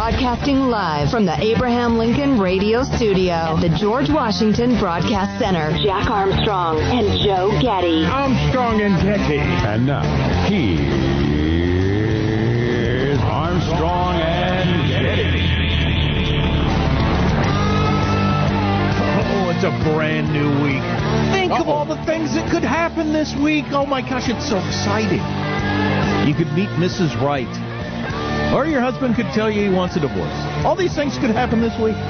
Broadcasting live from the Abraham Lincoln Radio Studio at the George Washington Broadcast Center. Jack Armstrong and Joe Getty. Armstrong and Getty. And now, here's Armstrong and Getty. Oh, it's a brand new week. Think of all the things that could happen this week. Oh, my gosh, it's so exciting. You could meet Mrs. Right. Or your husband could tell you he wants a divorce. All these things could happen this week.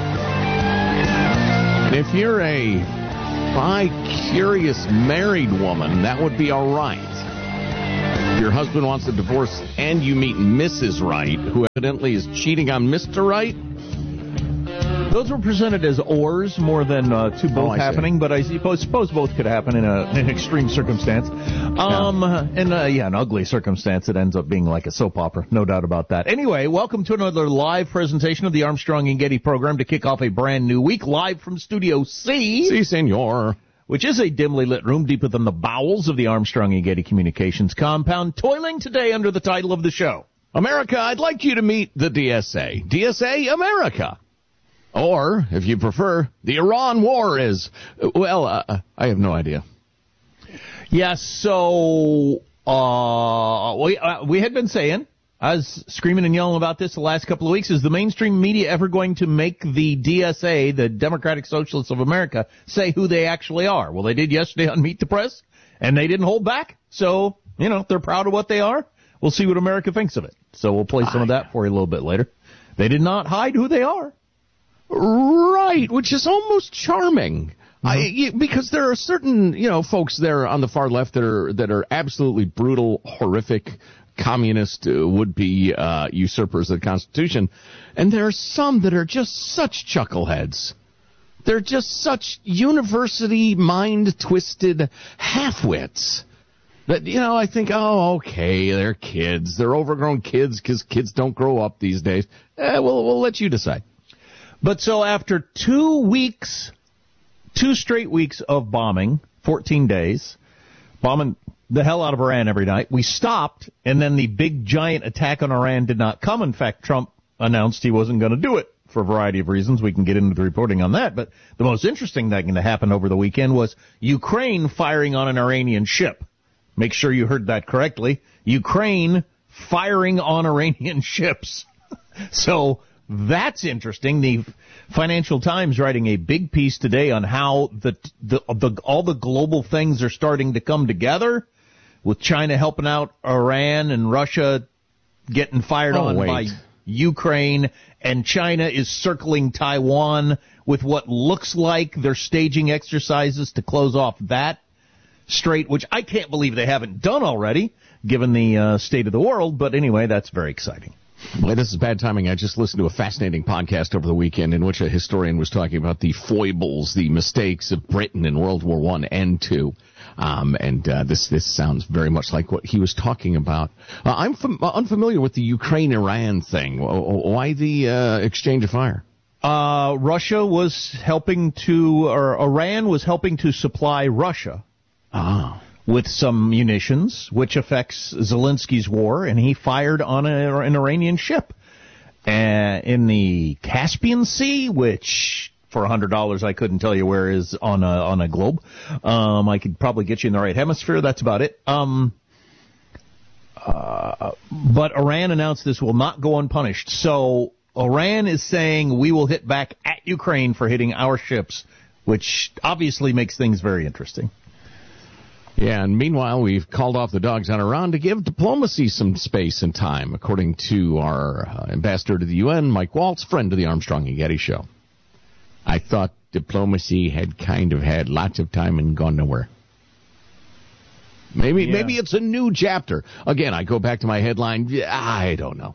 If you're a bi-curious married woman, that would be all right. If your husband wants a divorce and you meet Mrs. Right, who evidently is cheating on Mr. Right. Those were presented as ors more than two both happening, but I suppose both could happen in an extreme circumstance. An ugly circumstance that ends up being like a soap opera, no doubt about that. Anyway, welcome to another live presentation of the Armstrong and Getty program to kick off a brand new week, live from Studio C. Si, senor. Which is a dimly lit room deep within the bowels of the Armstrong and Getty Communications compound, toiling today under the title of the show, America, I'd like you to meet the DSA. DSA America. Or, if you prefer, the Iran war is, I have no idea. Yes, so we had been saying, I was screaming and yelling about this the last couple of weeks, is the mainstream media ever going to make the DSA, the Democratic Socialists of America, say who they actually are? Well, they did yesterday on Meet the Press, and they didn't hold back. So, they're proud of what they are. We'll see what America thinks of it. So we'll play some of that for you a little bit later. They did not hide who they are. Right, which is almost charming. Because there are certain, folks there on the far left that are absolutely brutal, horrific, communist, would-be usurpers of the Constitution. And there are some that are just such chuckleheads. They're just such university mind-twisted half-wits. That, I think, okay, they're kids. They're overgrown kids because kids don't grow up these days. We'll let you decide. But so after 2 straight weeks of bombing, 14 days, bombing the hell out of Iran every night, we stopped, and then the big giant attack on Iran did not come. In fact, Trump announced he wasn't going to do it for a variety of reasons. We can get into the reporting on that. But the most interesting thing that happened over the weekend was Ukraine firing on an Iranian ship. Make sure you heard that correctly. Ukraine firing on Iranian ships. So that's interesting. The Financial Times writing a big piece today on how all the global things are starting to come together, with China helping out Iran and Russia getting fired on by Ukraine, and China is circling Taiwan with what looks like they're staging exercises to close off that strait, which I can't believe they haven't done already, given the state of the world. But anyway, that's very exciting. Boy, this is bad timing. I just listened to a fascinating podcast over the weekend in which a historian was talking about the foibles, the mistakes of Britain in World War I and II. This sounds very much like what he was talking about. I'm unfamiliar with the Ukraine-Iran thing. Why the exchange of fire? Russia was helping Iran was helping to supply Russia. With some munitions, which affects Zelensky's war, and he fired on an Iranian ship in the Caspian Sea, which for $100 I couldn't tell you where is on a globe. I could probably get you in the right hemisphere. That's about it. But Iran announced this will not go unpunished. So Iran is saying we will hit back at Ukraine for hitting our ships, which obviously makes things very interesting. Yeah, and meanwhile, we've called off the dogs on Iran to give diplomacy some space and time, according to our ambassador to the UN, Mike Waltz, friend of the Armstrong and Getty Show. I thought diplomacy had kind of had lots of time and gone nowhere. Maybe it's a new chapter. Again, I go back to my headline. I don't know.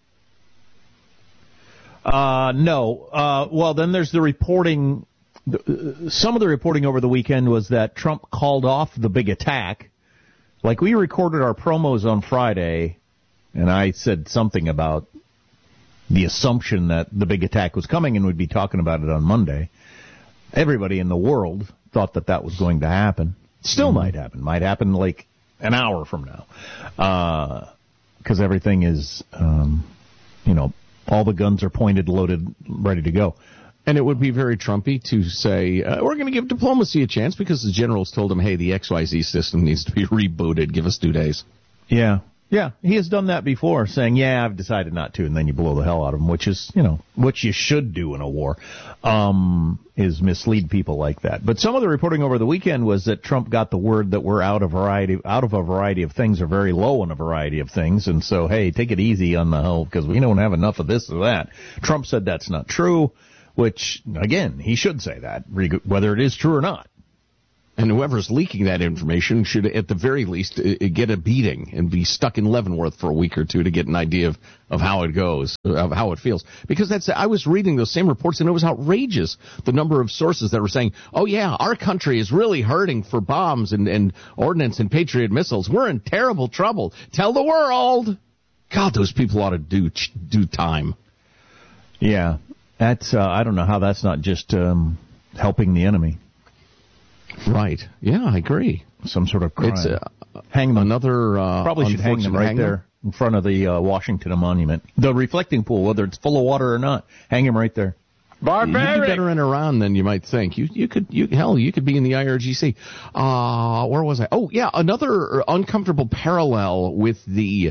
No. Well, then there's the reporting. Some of the reporting over the weekend was that Trump called off the big attack. Like, we recorded our promos on Friday, and I said something about the assumption that the big attack was coming, and we'd be talking about it on Monday. Everybody in the world thought that was going to happen. Still might happen. Might happen like an hour from now. Because everything is, All the guns are pointed, loaded, ready to go. And it would be very Trumpy to say, we're going to give diplomacy a chance because the generals told him, hey, the XYZ system needs to be rebooted. Give us 2 days. Yeah. Yeah, he has done that before, saying, yeah, I've decided not to, and then you blow the hell out of him, which is, what you should do in a war, is mislead people like that. But some of the reporting over the weekend was that Trump got the word that we're out of a variety of things, or very low on a variety of things, and so, hey, take it easy on the whole, because we don't have enough of this or that. Trump said that's not true, which, again, he should say that, whether it is true or not. And whoever's leaking that information should, at the very least, get a beating and be stuck in Leavenworth for a week or two to get an idea of how it goes, of how it feels. Because I was reading those same reports, and it was outrageous, the number of sources that were saying, oh, yeah, our country is really hurting for bombs and ordnance and Patriot missiles. We're in terrible trouble. Tell the world. God, those people ought to do time. Yeah, that's I don't know how that's not just helping the enemy. Right. Yeah, I agree. Some sort of crime. It's hang them. Another probably should hang them right there in front of the Washington Monument. The reflecting pool, whether it's full of water or not, hang them right there. Barbaric. You'd be better in Iran than you might think. You could be in the IRGC. Where was I? Oh, yeah, another uncomfortable parallel with the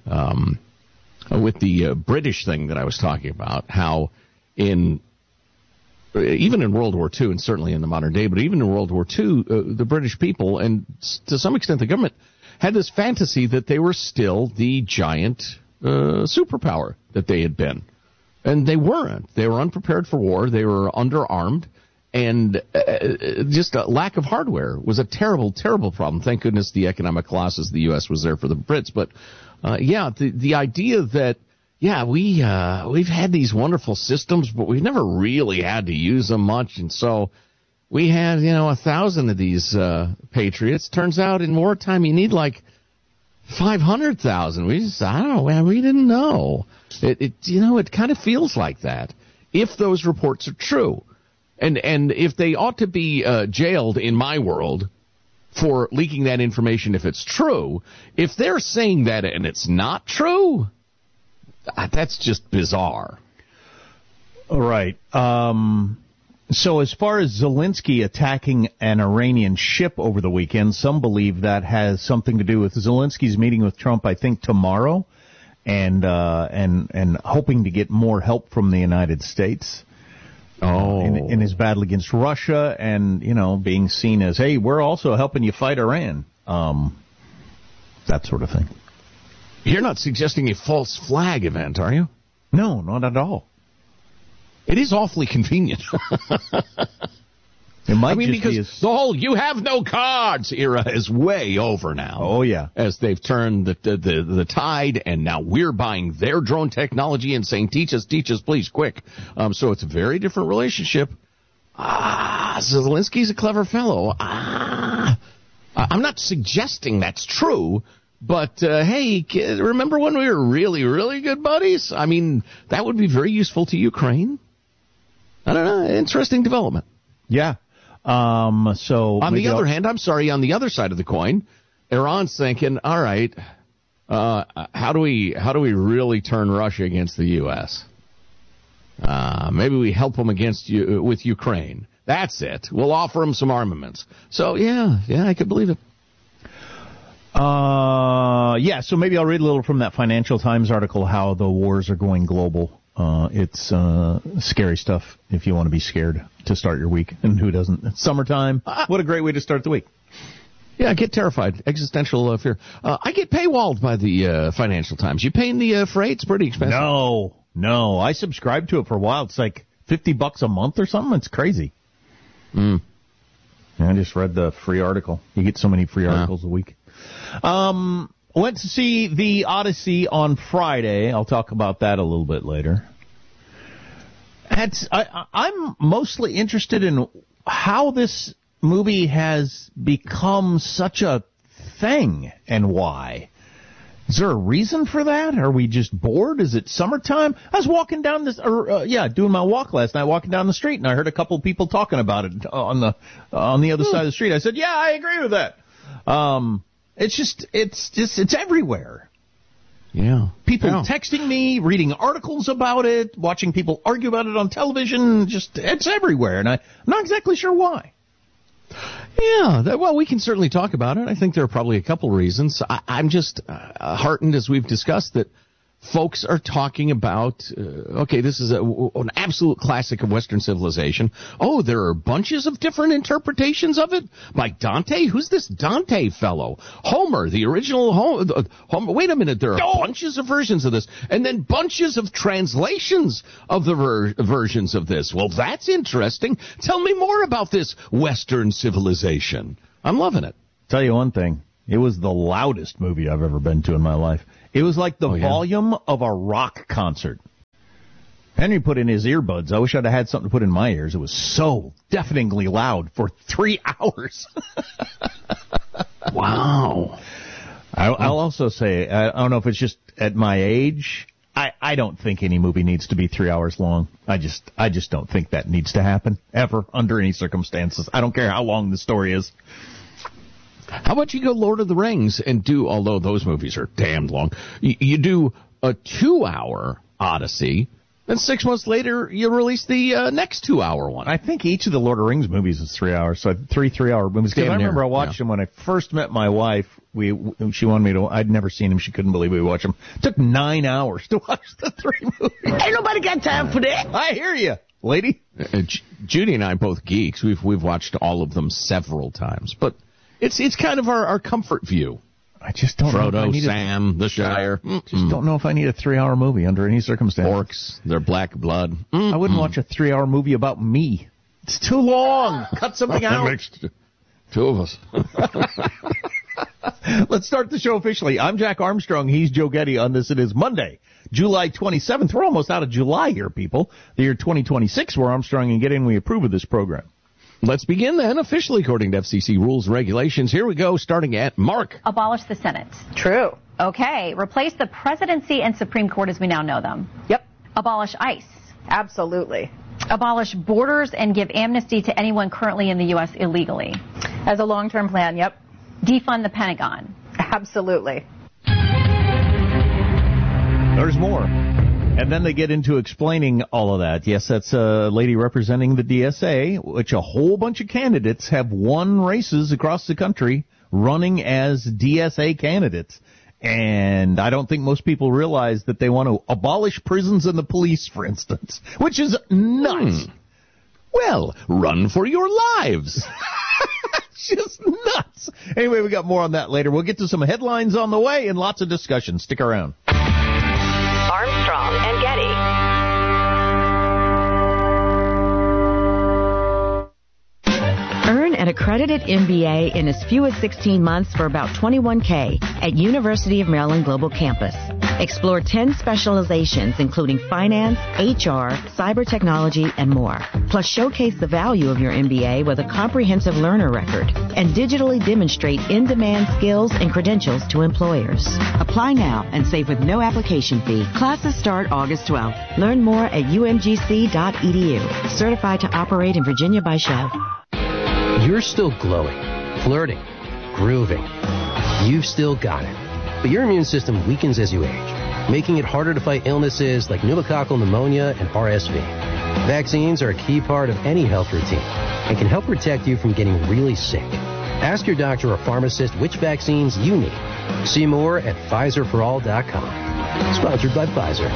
British thing that I was talking about. How even in World War II, and certainly in the modern day, but even in World War II, the British people, and to some extent the government, had this fantasy that they were still the giant superpower that they had been. And they weren't. They were unprepared for war. They were underarmed. And just a lack of hardware was a terrible, terrible problem. Thank goodness the economic losses of the U.S. was there for the Brits. But, the idea that, we've had these wonderful systems, but we've never really had to use them much. And so we had, 1,000 of these Patriots. Turns out in wartime you need like 500,000. We didn't know. It kind of feels like that. If those reports are true. And if they ought to be jailed in my world for leaking that information if it's true, if they're saying that and it's not true, that's just bizarre. Right. So as far as Zelensky attacking an Iranian ship over the weekend, some believe that has something to do with Zelensky's meeting with Trump, I think, tomorrow, and hoping to get more help from the United States. In his battle against Russia, and being seen as, hey, we're also helping you fight Iran, that sort of thing. You're not suggesting a false flag event, are you? No, not at all. It is awfully convenient. It might because the whole "you have no cards" era is way over now. Oh, yeah. As they've turned the tide, and now we're buying their drone technology and saying, teach us, please, quick. So it's a very different relationship. Zelensky's a clever fellow. I'm not suggesting that's true, but, hey, remember when we were really, really good buddies? I mean, that would be very useful to Ukraine. I don't know. Interesting development. Yeah. So on the other hand, on the other side of the coin, Iran's thinking, all right, how do we really turn Russia against the U.S.? Maybe we help them with Ukraine. That's it. We'll offer them some armaments. So yeah, I could believe it. So maybe I'll read a little from that Financial Times article, how the wars are going global. It's scary stuff if you want to be scared to start your week. And who doesn't? It's summertime. What a great way to start the week. Yeah, I get terrified. Existential fear. I get paywalled by the Financial Times. You paying the freight? It's pretty expensive. No. I subscribed to it for a while. It's like $50 a month or something. It's crazy. I just read the free article. You get so many free articles a week. Went to see the Odyssey on Friday. I'll talk about that a little bit later. I'm mostly interested in how this movie has become such a thing and why. Is there a reason for that? Are we just bored? Is it summertime? I was walking down doing my walk last night, walking down the street, and I heard a couple of people talking about it on the other side of the street. I said, I agree with that. It's everywhere. People texting me, reading articles about it, watching people argue about it on television. It's everywhere, and I'm not exactly sure why. Yeah, well, we can certainly talk about it. I think there are probably a couple reasons. I'm just heartened, as we've discussed, that folks are talking about, this is an absolute classic of Western civilization. Oh, there are bunches of different interpretations of it? Like Dante? Who's this Dante fellow? Homer, the original Homer. Wait a minute, there are bunches of versions of this. And then bunches of translations of the versions of this. Well, that's interesting. Tell me more about this Western civilization. I'm loving it. Tell you one thing. It was the loudest movie I've ever been to in my life. It was like the volume of a rock concert. Henry put in his earbuds. I wish I'd have had something to put in my ears. It was so deafeningly loud for 3 hours. Wow. I'll also say, I don't know if it's just at my age, I don't think any movie needs to be 3 hours long. I just don't think that needs to happen, ever, under any circumstances. I don't care how long the story is. How about you go Lord of the Rings and do, although those movies are damned long, you do a 2-hour Odyssey, and 6 months later you release the next 2-hour one. I think each of the Lord of the Rings movies is 3 hours, so 3-hour movies. Because I remember I watched them when I first met my wife. She wanted me to. I'd never seen them. She couldn't believe we watched them. It took 9 hours to watch the 3 movies. Ain't nobody got time for that. I hear you, lady. Judy and I are both geeks. We've watched all of them several times, but it's kind of our comfort view. I just don't know. Frodo, Sam, the Shire. Just don't know if I need a 3-hour movie under any circumstance. Orcs, their black blood. I wouldn't watch a 3-hour movie about me. It's too long. Cut something out. That makes 2 of us. Let's start the show officially. I'm Jack Armstrong. He's Joe Getty on this. It is Monday, July 27th. We're almost out of July here, people. The year 2026. We're Armstrong and Getty, and we approve of this program. Let's begin then, officially according to FCC rules and regulations. Here we go, starting at Mark. Abolish the Senate. True. Okay. Replace the presidency and Supreme Court as we now know them. Yep. Abolish ICE. Absolutely. Abolish borders and give amnesty to anyone currently in the U.S. illegally. As a long-term plan, yep. Defund the Pentagon. Absolutely. There's more. And then they get into explaining all of that. Yes, that's a lady representing the DSA, which a whole bunch of candidates have won races across the country running as DSA candidates. And I don't think most people realize that they want to abolish prisons and the police, for instance, which is nuts. Well, run for your lives. Just nuts. Anyway, we got more on that later. We'll get to some headlines on the way and lots of discussion. Stick around. Armstrong and Getty. Earn an accredited MBA in as few as 16 months for about $21K at University of Maryland Global Campus. Explore 10 specializations, including finance, HR, cyber technology, and more. Plus, showcase the value of your MBA with a comprehensive learner record and digitally demonstrate in-demand skills and credentials to employers. Apply now and save with no application fee. Classes start August 12th. Learn more at umgc.edu. Certified to operate in Virginia by Shell. You're still glowing, flirting, grooving. You've still got it. But your immune system weakens as you age, making it harder to fight illnesses like pneumococcal pneumonia and RSV. Vaccines are a key part of any health routine and can help protect you from getting really sick. Ask your doctor or pharmacist which vaccines you need. See more at PfizerForAll.com. Sponsored by Pfizer.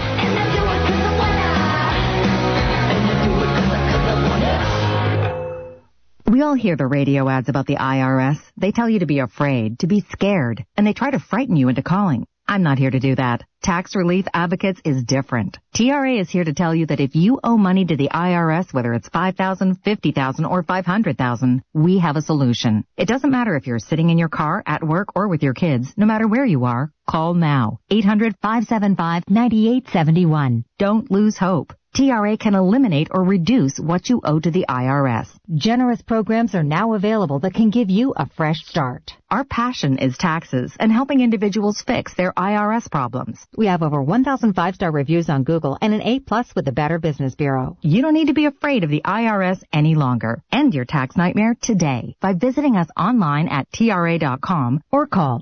We all hear the radio ads about the IRS. They tell you to be afraid, to be scared, and they try to frighten you into calling. I'm not here to do that. Tax Relief Advocates is different. TRA is here to tell you that if you owe money to the IRS, whether it's $5,000, $50,000, or $500,000, we have a solution. It doesn't matter if you're sitting in your car, at work, or with your kids. No matter where you are, call now. 800-575-9871. Don't lose hope. TRA can eliminate or reduce what you owe to the IRS. Generous programs are now available that can give you a fresh start. Our passion is taxes and helping individuals fix their IRS problems. We have over 1,000 5-star reviews on Google and an A+ with the Better Business Bureau. You don't need to be afraid of the IRS any longer. End your tax nightmare today by visiting us online at TRA.com or call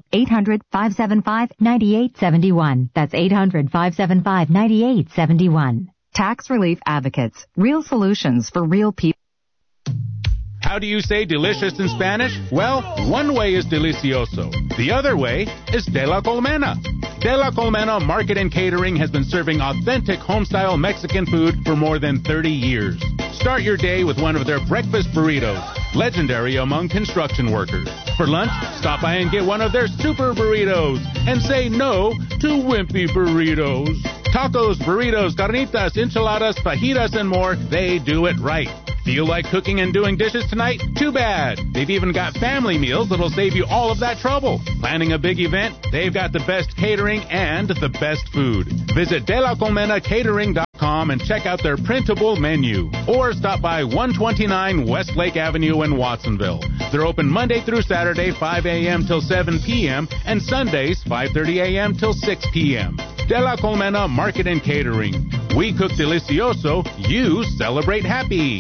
800-575-9871. That's 800-575-9871. Tax Relief Advocates. Real solutions for real people. How do you say delicious in Spanish? Well, one way is delicioso. The other way is de la Colmena. De la Colmena Market and Catering has been serving authentic home-style Mexican food for more than 30 years. Start your day with one of their breakfast burritos, legendary among construction workers. For lunch, stop by and get one of their super burritos and say no to wimpy burritos. Tacos, burritos, carnitas, enchiladas, fajitas, and more, they do it right. Feel like cooking and doing dishes tonight? Too bad. They've even got family meals that'll save you all of that trouble. Planning a big event? They've got the best catering and the best food. Visit delacolmenacatering.com and check out their printable menu. Or stop by 129 Westlake Avenue in Watsonville. They're open Monday through Saturday, 5 a.m. till 7 p.m. and Sundays, 5:30 a.m. till 6 p.m. De la Colmena Market and Catering. We cook delicioso, you celebrate happy.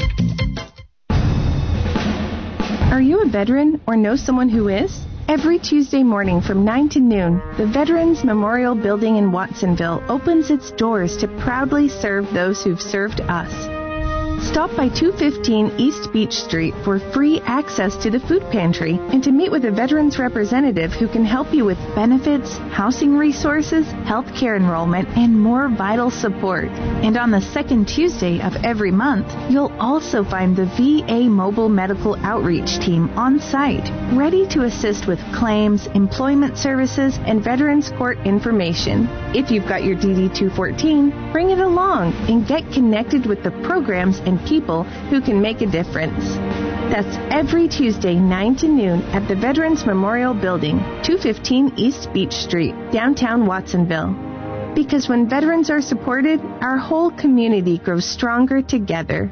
Are you a veteran or know someone who is? Every Tuesday morning from 9 to noon, the Veterans Memorial Building in Watsonville opens its doors to proudly serve those who've served us. Stop by 215 East Beach Street for free access to the food pantry and to meet with a veterans representative who can help you with benefits, housing resources, health care enrollment, and more vital support. And on the second Tuesday of every month, you'll also find the VA Mobile Medical Outreach Team on site, ready to assist with claims, employment services, and Veterans Court information. If you've got your DD-214, bring it along and get connected with the programs and people who can make a difference. That's every Tuesday, 9 to noon at the Veterans Memorial Building, 215 East Beach Street, downtown Watsonville. Because when veterans are supported, our whole community grows stronger together.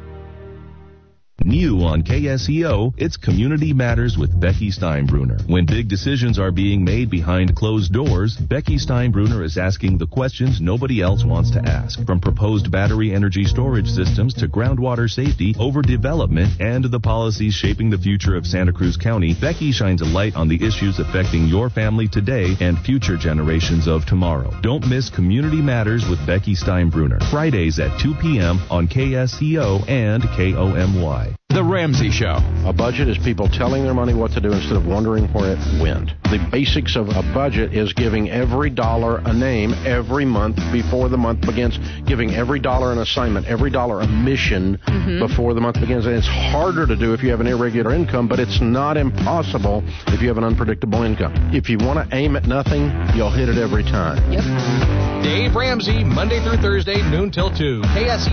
New on KSEO, it's Community Matters with Becky Steinbruner. When big decisions are being made behind closed doors, Becky Steinbruner is asking the questions nobody else wants to ask. From proposed battery energy storage systems to groundwater safety, overdevelopment, and the policies shaping the future of Santa Cruz County, Becky shines a light on the issues affecting your family today and future generations of tomorrow. Don't miss Community Matters with Becky Steinbruner. Fridays at 2 p.m. on KSEO and KOMY. The Ramsey Show. A budget is people telling their money what to do instead of wondering where it went. The basics of a budget is giving every dollar a name every month before the month begins, giving every dollar an assignment, every dollar a mission before the month begins. And it's harder to do if you have an irregular income, but it's not impossible if you have an unpredictable income. If you want to aim at nothing, you'll hit it every time. Yep. Dave Ramsey, Monday through Thursday, noon till 2. KSE.